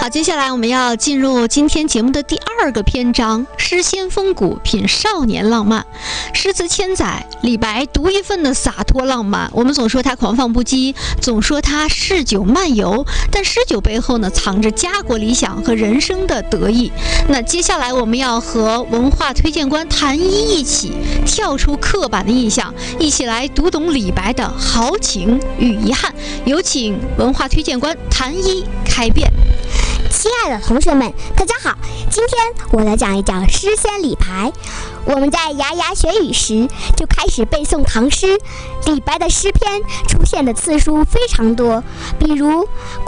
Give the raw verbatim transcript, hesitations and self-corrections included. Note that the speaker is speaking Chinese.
好，接下来我们要进入今天节目的第二个篇章，诗仙风骨，品少年浪漫。诗词千载，李白独一份的洒脱浪漫。我们总说他狂放不羁，总说他嗜酒漫游，但诗酒背后呢，藏着家国理想和人生的得意。那接下来我们要和文化推荐官谭一一起跳出刻板的印象，一起来读懂李白的豪情与遗憾。有请文化推荐官谭一开辩。 亲爱的同学们，大家好！今天我来讲一讲诗仙李白。我们在牙牙学语时就开始背诵唐诗，李白的诗篇出现的次数非常多，比如